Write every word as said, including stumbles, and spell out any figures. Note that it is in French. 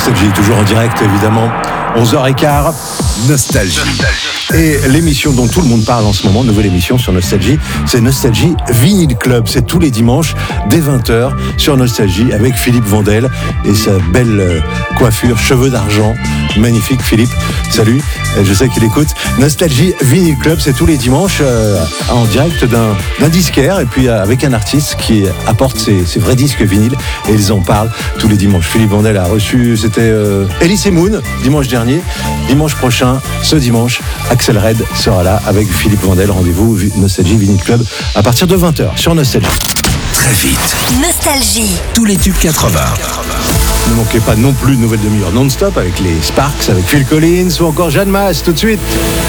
Nostalgie, toujours en direct évidemment, onze heures quinze, Nostalgie. Et l'émission dont tout le monde parle en ce moment, nouvelle émission sur Nostalgie, c'est Nostalgie Vinyl Club. C'est tous les dimanches dès vingt heures sur Nostalgie avec Philippe Vandel et sa belle coiffure, cheveux d'argent. Magnifique Philippe, salut, je sais qu'il écoute. Nostalgie Vinyl Club, c'est tous les dimanches euh, en direct d'un, d'un disquaire et puis euh, avec un artiste qui apporte ses, ses vrais disques vinyles et ils en parlent tous les dimanches. Philippe Vandel a reçu, c'était euh, Elise et Moon dimanche dernier. Dimanche prochain, ce dimanche, Axel Red sera là avec Philippe Vandel. Rendez-vous Nostalgie Vinyl Club à partir de vingt heures sur Nostalgie. Très vite. Nostalgie. Tous les tubes quatre-vingts. Ne manquez pas non plus une nouvelle demi-heure non-stop avec les Sparks, avec Phil Collins ou encore Jeanne Masse tout de suite.